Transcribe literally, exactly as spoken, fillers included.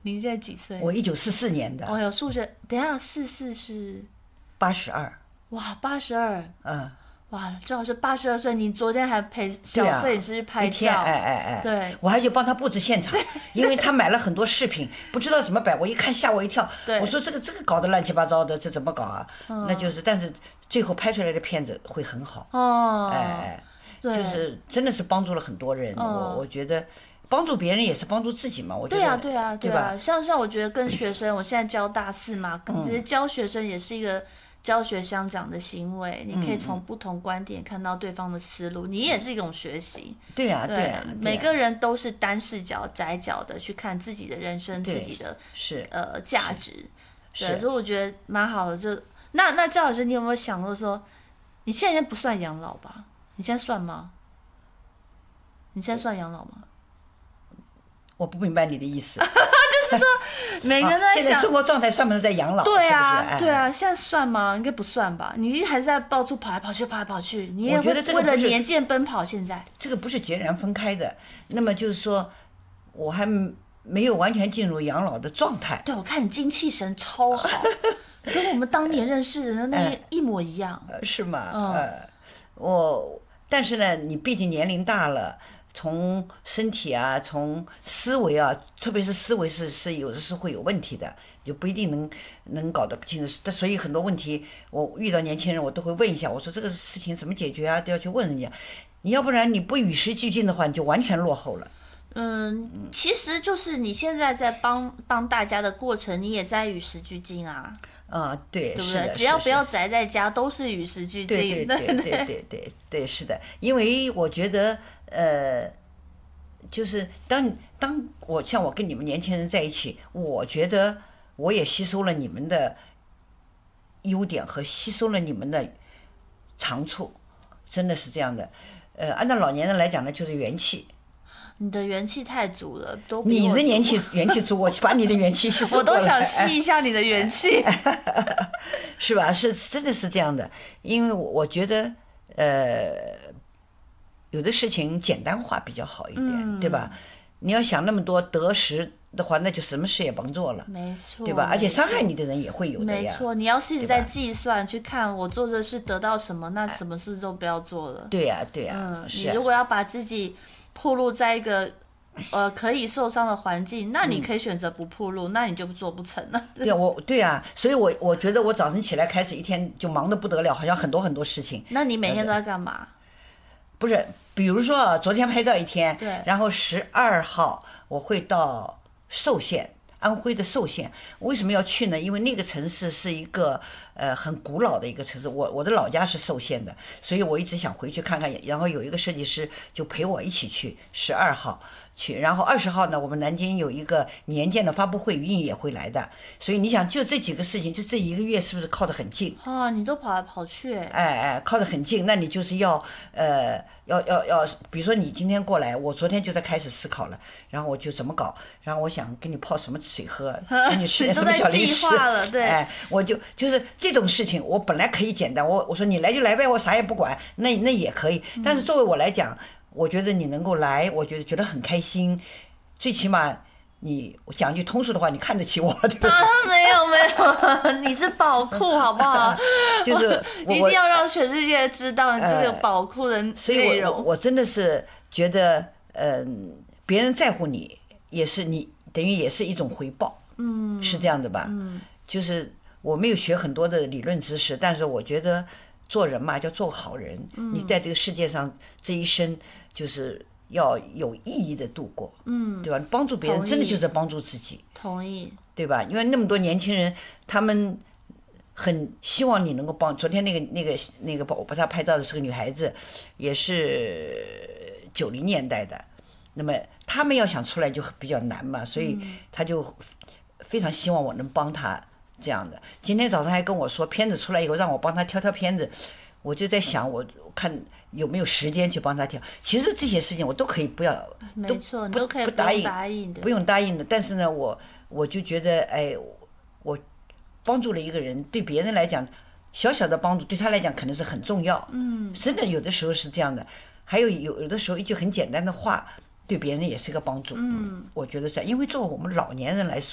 你现在几岁？ 我一九四四年的。 哦，有数学。等一下，四四是八十二。 哇，八十二。 嗯。 哇，正好是八十二岁，你昨天还陪小摄影师去拍照， 啊、哎哎哎， 对， 我还去帮他布置现场，因为他买了很多饰品，不知道怎么摆，我一看吓我一跳，我说这个这个搞得乱七八糟的，这怎么搞啊？嗯、那就是，但是最后拍出来的片子会很好， 哦， 哎，就是真的是帮助了很多人， 嗯、 我我觉得。帮助别人也是帮助自己嘛，我觉得。 对啊，对啊， 对啊。像像我觉得跟学生，我现在教大四嘛，其实教学生也是一个教学相长的行为。你可以从不同观点看到对方的思路，你也是一种学习。 对啊，对啊。 每个人都是单视角、窄角的去看自己的人生、自己的是呃价值。对，所以我觉得蛮好的。就那那赵老师，你有没有想过说，你现在不算养老吧？你现在算吗？你现在算养老吗？ 我不明白你的意思， 就是说每个人都在想、 啊、现在生活状态算不能在养老？ 对啊， 是是对啊，现在算吗？应该不算吧？你还是在到处跑来跑去，跑来跑去，你也会为了年鉴奔跑。现在这个不是截然分开的，那么就是说，我还没有完全进入养老的状态。 对，我看你精气神超好，跟我们当年认识的那一模一样。 呃、是吗？嗯、呃，我但是呢，你毕竟年龄大了。从身体啊，从思维啊，特别是思维是是有的是会有问题的，就不一定能能搞得清楚。所以很多问题，我遇到年轻人，我都会问一下，我说这个事情怎么解决啊，都要去问人家。你要不然你不与时俱进的话，你就完全落后了。 嗯，其实就是你现在在帮帮大家的过程，你也在与时俱进啊。 啊，对， 对不对？只要不要宅在家，都是与时俱进。 对对对对对对对，是的，因为我觉得，呃，就是当当我像我跟你们年轻人在一起，我觉得我也吸收了你们的优点和吸收了你们的长处，真的是这样的。呃，按照老年人来讲呢，就是元气。 你的元气太足了，都比你的元气元气足，我把你的元气吸收过来。 我都想吸一下你的元气， 是吧？是真的是这样的，因为我我觉得，呃，有的事情简单化比较好一点，嗯、对吧？你要想那么多得失的话，那就什么事也甭做了， 没错， 对吧？而且伤害你的人也会有的呀。 没错，你要是一直在计算，去看我做这事得到什么，那什么事都不要做了。 对呀、啊，对呀、 啊，嗯， 是、 啊。你如果要把自己暴露在一个呃可以受伤的环境，那你可以选择不暴露，嗯、那你就做不成了。 对啊，我对啊，所以我我觉得我早晨起来开始一天就忙得不得了，好像很多很多事情。 那你每天都在干嘛？ 不是，比如说昨天拍照一天， 对， 然后十二号我会到寿县。安徽的寿县，为什么要去呢？因为那个城市是一个呃很古老的一个城市，我我的老家是寿县的，所以我一直想回去看看。然后有一个设计师就陪我一起去，十二号去，然后二十号呢，我们南京有一个年鉴的发布会，于颖也会来的。所以你想，就这几个事情，就这一个月，是不是靠得很近？ 哦，你都跑来跑去，哎哎，靠得很近，那你就是要呃要要要，比如说你今天过来，我昨天就在开始思考了，然后我就怎么搞，然后我想给你泡什么水喝，给你吃点什么小零食， 对， 哎，我就就是这种事情，我本来可以简单，我我说你来就来呗，我啥也不管，那那也可以，但是作为我来讲，我觉得你能够来，我觉得觉得很开心，最起码。你我讲句通俗的话，你看得起我，对吧？ 啊，没有没有，你是宝库好不好？ 就是我一定要让全世界知道你这个宝库的内容。 呃、所以我我我真的是觉得，嗯、呃，别人在乎你，也是你等于也是一种回报， 嗯， 是这样的吧？ 嗯， 就是我没有学很多的理论知识，但是我觉得做人嘛，叫做好人。 嗯、 你在这个世界上这一生就是。要有意义的度过， 嗯， 对吧？帮助别人真的就是帮助自己， 同意， 对吧？因为那么多年轻人，他们很希望你能够帮。昨天那个那个那个我帮他拍照的是个女孩子，也是九零年代的，那么他们要想出来就比较难嘛，所以他就非常希望我能帮他这样的。今天早上还跟我说，片子出来以后让我帮他挑挑片子。我就在想，我看有没有时间去帮他挑。其实这些事情我都可以不要， 没错， 都都可以不答应， 答应的， 不用答应的。但是呢，我我就觉得，哎，我帮助了一个人，对别人来讲，小小的帮助对他来讲可能是很重要。 嗯， 真的有的时候是这样的。还有有有的时候一句很简单的话，对别人也是个帮助。 嗯， 我觉得是，因为作为我们老年人来说。